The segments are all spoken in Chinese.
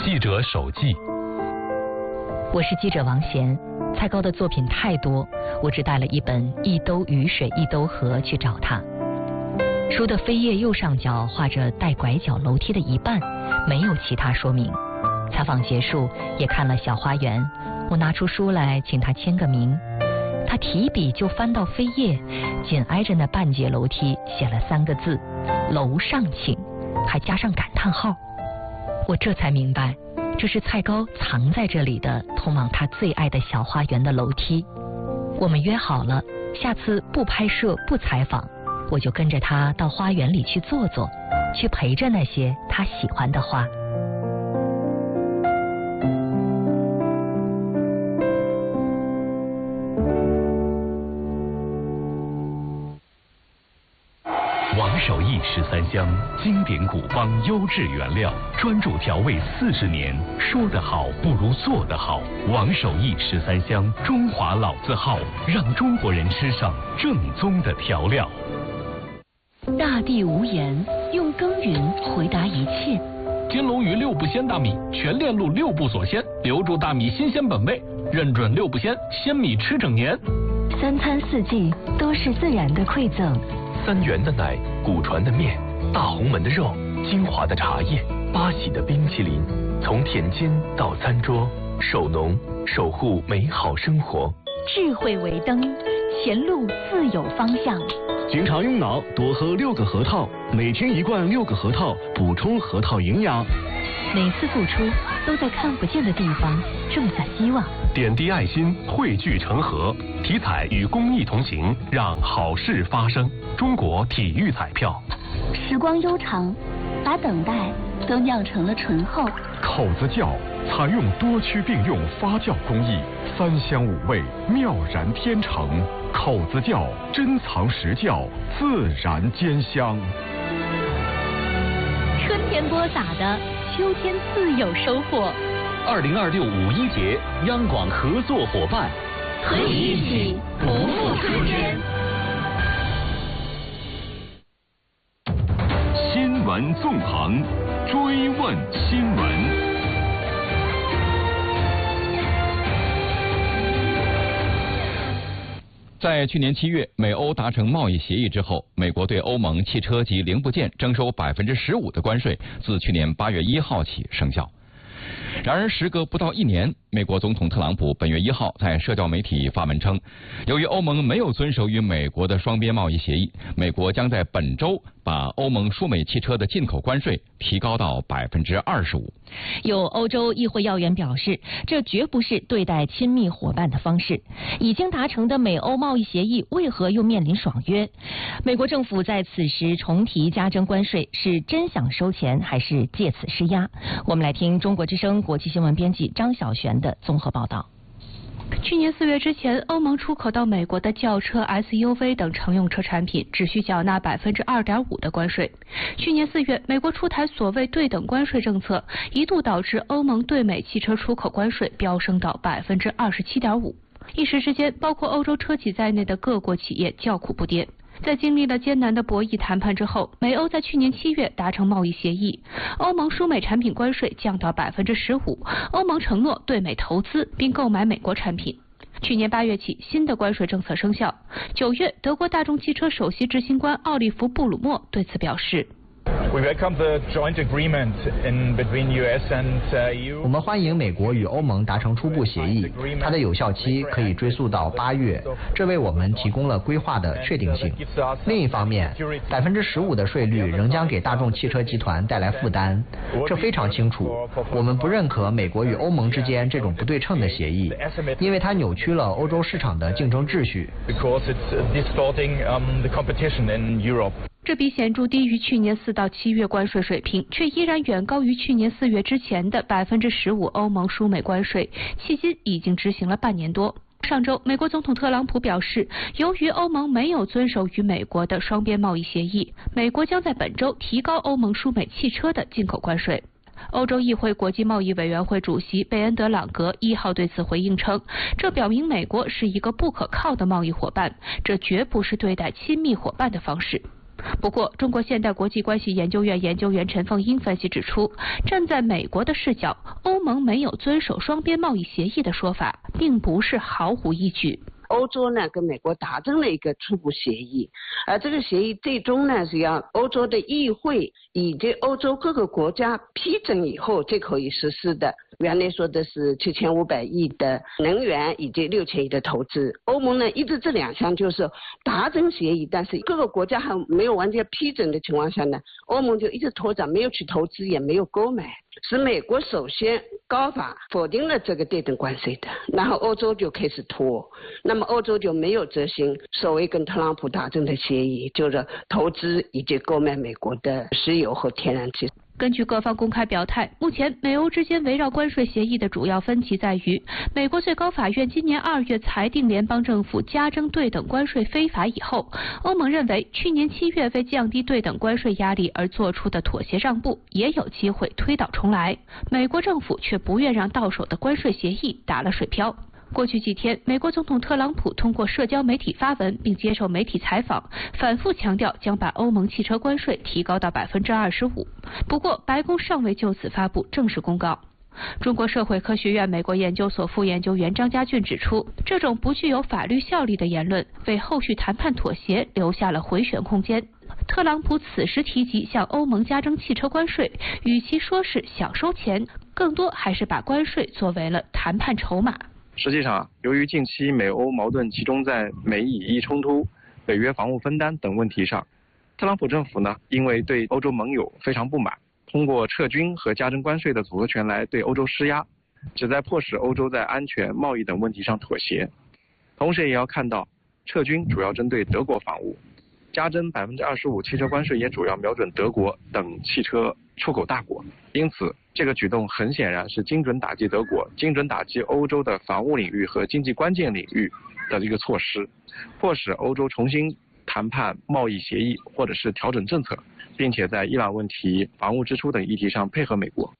记者手记。 我是记者王贤，蔡高的作品太多，我只带了一本《一兜雨水一兜河》去找他。书的扉页右上角画着带拐角楼梯的一半，没有其他说明。采访结束，也看了小花园，我拿出书来请他签个名。他提笔就翻到扉页，紧挨着那半截楼梯写了3个字：楼上请，还加上感叹号。我这才明白，这是蔡高藏在这里的通往他最爱的小花园的楼梯。我们约好了，下次不拍摄不采访，我就跟着他到花园里去坐坐，去陪着那些他喜欢的花。 王守义13香，经典古方，优质原料，专注调味40年。说得好不如做得好。王守义13香，中华老字号，让中国人吃上正宗的调料。 大地无言，用耕耘回答一切。 金龙鱼6步鲜大米，全链路6步锁鲜，留住大米新鲜本味，认准6步鲜，鲜米吃整年。 3餐4季都是自然的馈赠。 3元的奶，古传的面，大红门的肉，金华的茶叶，八喜的冰淇淋，从田间到餐桌，守农守护美好生活。 智慧为灯，前路自有方向。 经常用脑，多喝6个核桃，每天1罐6个核桃，补充核桃营养。 每次付出都在看不见的地方种下希望。 点滴爱心，汇聚成河，体彩与公益同行，让好事发生。中国体育彩票。 时光悠长，把等待都酿成了醇厚。 口子窖采用多区并用发酵工艺，3香5味，妙然天成。口子窖珍藏实窖，自然兼香。 春天播撒的，秋天自有收获。 2026五一节，央广合作伙伴， 和你一起不负春天。 新闻纵横，追问新闻。 在去年7月，美欧达成贸易协议之后，美国对欧盟汽车及零部件征收15%的关税，自去年8月1号起生效。然而，时隔不到1年，美国总统特朗普本月1号在社交媒体发文称，由于欧盟没有遵守与美国的双边贸易协议，美国将在本周把欧盟输美汽车的进口关税提高到25%。 有欧洲议会要员表示，这绝不是对待亲密伙伴的方式。已经达成的美欧贸易协议为何又面临爽约？美国政府在此时重提加征关税，是真想收钱，还是借此施压？我们来听中国之声国际新闻编辑张小璇的综合报道。 去年4月之前，欧盟出口到美国的轿车、SUV 等乘用车产品只需缴纳2.5%的关税。去年4月，美国出台所谓对等关税政策，一度导致欧盟对美汽车出口关税飙升到27.5%。一时之间，包括欧洲车企在内的各国企业叫苦不迭。在经历了艰难的博弈谈判之后，美欧在去年7月达成贸易协议，欧盟输美产品关税降到15%，欧盟承诺对美投资并购买美国产品。去年8月起，新的关税政策生效。9月，德国大众汽车首席执行官奥利弗·布鲁默对此表示。 我们欢迎美国与欧盟达成初步协议，它的有效期可以追溯到8月，这为我们提供了规划的确定性。另一方面，15%的税率仍将给大众汽车集团带来负担，这非常清楚。我们不认可美国与欧盟之间这种不对称的协议，因为它扭曲了欧洲市场的竞争秩序。 这比显著低于去年4到7月关税水平，却依然远高于去年4月之前的15%欧盟输美关税，迄今已经执行了半年多。上周，美国总统特朗普表示，由于欧盟没有遵守与美国的双边贸易协议，美国将在本周提高欧盟输美汽车的进口关税。欧洲议会国际贸易委员会主席贝恩德朗格1号对此回应称，这表明美国是一个不可靠的贸易伙伴，这绝不是对待亲密伙伴的方式。 不过，中国现代国际关系研究院研究员陈凤英分析指出，站在美国的视角，欧盟没有遵守双边贸易协议的说法，并不是毫无依据。 欧洲呢跟美国达成了一个初步协议，而这个协议最终呢是要欧洲的议会以及欧洲各个国家批准以后才可以实施的。原来说的是7500亿的能源以及6000亿的投资，欧盟呢一直这2项就是达成协议，但是各个国家还没有完全批准的情况下呢，欧盟就一直拖着，没有去投资，也没有购买，是美国首先高法否定了这个对等关税的，然后欧洲就开始拖，那么欧洲就没有执行所谓跟特朗普达成的协议，就是投资以及购买美国的石油和天然气。 根据各方公开表态，目前美欧之间围绕关税协议的主要分歧在于，美国最高法院今年2月裁定联邦政府加征对等关税非法以后，欧盟认为去年7月为降低对等关税压力而做出的妥协让步也有机会推倒重来，美国政府却不愿让到手的关税协议打了水漂。过去几天，美国总统特朗普通过社交媒体发文并接受媒体采访，反复强调将把欧盟汽车关税提高到25%。不过，白宫尚未就此发布正式公告。中国社会科学院美国研究所副研究员张家俊指出，这种不具有法律效力的言论为后续谈判妥协留下了回旋空间。特朗普此时提及向欧盟加征汽车关税，与其说是想收钱，更多还是把关税作为了谈判筹码。 实际上，由于近期美欧矛盾集中在美以伊冲突、北约防务分担等问题上，特朗普政府呢，因为对欧洲盟友非常不满，通过撤军和加征关税的组合拳来对欧洲施压，旨在迫使欧洲在安全、贸易等问题上妥协。同时也要看到，撤军主要针对德国防务，加征25%汽车关税也主要瞄准德国等汽车出口大国。因此，这个举动很显然是精准打击德国、精准打击欧洲的防务领域和经济关键领域的一个措施，迫使欧洲重新谈判贸易协议或者是调整政策，并且在伊朗问题、防务支出等议题上配合美国。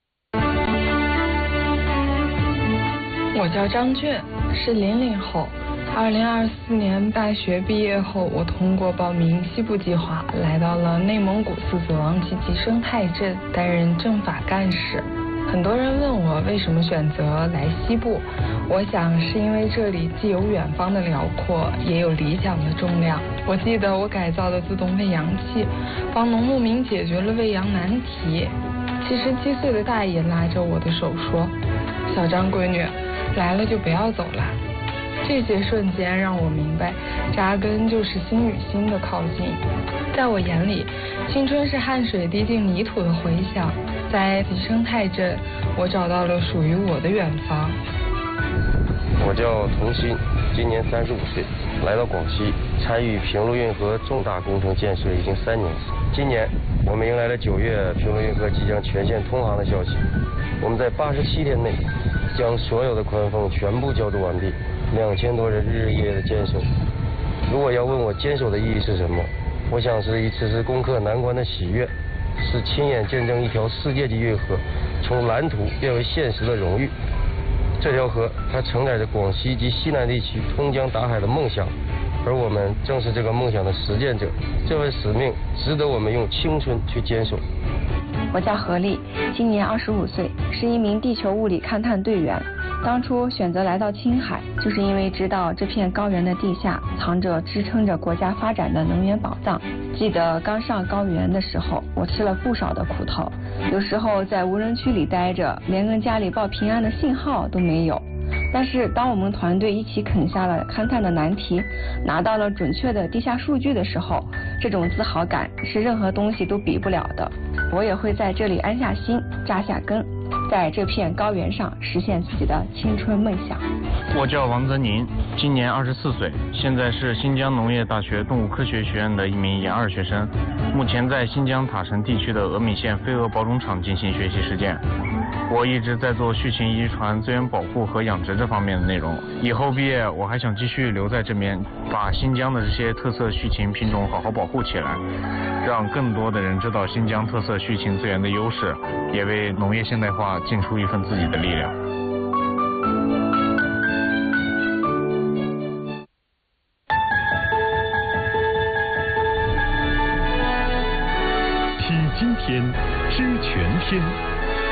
我叫张俊，是00后。2024年大学毕业后，我通过报名西部计划来到了内蒙古斯子王集集生态镇担任政法干事。很多人问我为什么选择来西部，我想是因为这里既有远方的辽阔，也有理想的重量。我记得我改造的自动喂羊器，帮农牧民解决了喂羊难题。77岁的大爷拉着我的手说：“小张闺女，来了就不要走了。”这些瞬间让我明白，扎根就是心与心的靠近。在我眼里，青春是汗水滴进泥土的回响。在生态镇，我找到了属于我的远方。 我叫童鑫，今年35岁，来到广西，参与平陆运河重大工程建设已经3年。今年我们迎来了9月平陆运河即将全线通航的消息。我们在87天内将所有的宽缝全部浇筑完毕，2000多人日日夜夜的坚守。如果要问我坚守的意义是什么，我想是一次次攻克难关的喜悦，是亲眼见证一条世界级运河从蓝图变为现实的荣誉。这条河它承载着广西及西南地区通江达海的梦想，而我们正是这个梦想的实践者。这份使命值得我们用青春去坚守。 我叫何丽，今年25岁，是一名地球物理勘探队员。当初选择来到青海，就是因为知道这片高原的地下藏着支撑着国家发展的能源宝藏。记得刚上高原的时候，我吃了不少的苦头，有时候在无人区里待着，连跟家里报平安的信号都没有。但是当我们团队一起啃下了勘探的难题，拿到了准确的地下数据的时候，这种自豪感是任何东西都比不了的。我也会在这里安下心，扎下根，在这片高原上实现自己的青春梦想。 我叫王泽宁，今年24岁，现在是新疆农业大学动物科学学院的一名研2学生，目前在新疆塔城地区的峨眉县飞蛾保种场进行学习实践。我一直在做畜禽遗传、资源保护和养殖这方面的内容，以后毕业我还想继续留在这边，把新疆的这些特色畜禽品种好好保护起来，让更多的人知道新疆特色畜禽资源的优势，也为农业现代化尽出一份自己的力量。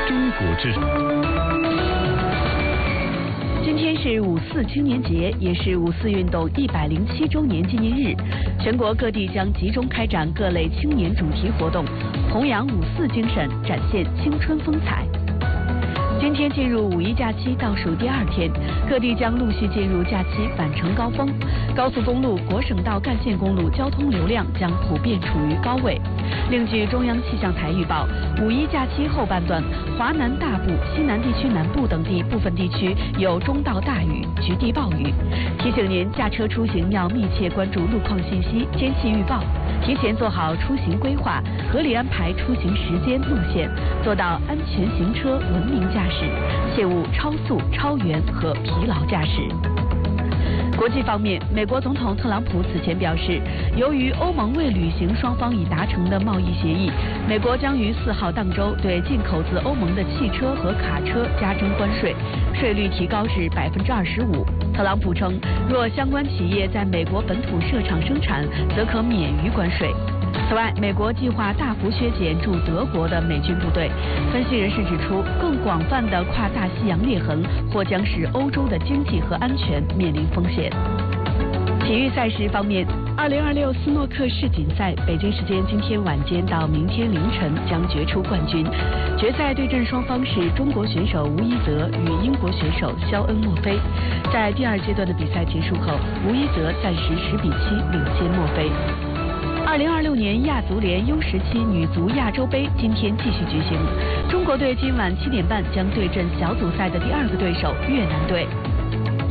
中国之今天是5·4青年节，也是5·4运动107周年纪念日。全国各地将集中开展各类青年主题活动，弘扬5·4精神，展现青春风采。今天进入5·1假期倒数第2天，各地将陆续进入假期返程高峰。高速公路、国省道干线公路交通流量将普遍处于高位。另据中央气象台预报，5·1假期后半段，华南大部、西南地区南部等地部分地区有中到大雨、局地暴雨。提醒您驾车出行要密切关注路况信息、天气预报，提前做好出行规划，合理安排出行时间路线，做到安全行车、文明驾驶，切勿超速、超员和疲劳驾驶。国际方面，美国总统特朗普此前表示，由于欧盟未履行双方已达成的贸易协议，美国将于4号当周对进口自欧盟的汽车和卡车加征关税，税率提高至25%。特朗普称，若相关企业在美国本土设厂生产，则可免于关税。此外，美国计划大幅削减驻德国的美军部队。分析人士指出，更广泛的跨大西洋裂痕或将使欧洲的经济和安全面临风险。体育赛事方面，2026斯诺克世锦赛北京时间今天晚间到明天凌晨将决出冠军。决赛对阵双方是中国选手吴一泽与英国选手肖恩·莫菲。在第2阶段的比赛结束后，吴一泽暂时10比7领先莫菲。2026年亚足联 U17女足亚洲杯今天继续举行，中国队今晚7点半将对阵小组赛的第2个对手越南队。